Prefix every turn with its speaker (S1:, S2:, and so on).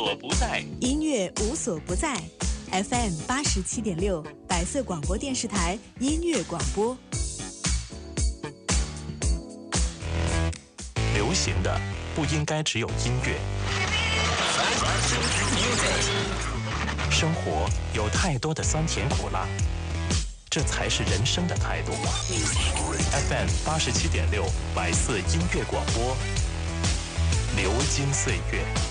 S1: 所不在，
S2: 音乐无所不在。FM 87.6，白色广播电视台音乐广播。
S1: 流行的不应该只有音乐，生活有太多的酸甜苦辣，这才是人生的态度。FM 87.6，白色音乐广播，流金岁月。